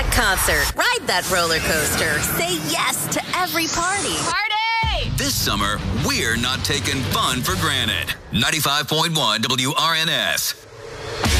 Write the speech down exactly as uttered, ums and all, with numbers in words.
that concert. Ride that roller coaster. Say yes to every party. Party! This summer, we're not taking fun for granted. ninety-five point one W R N S.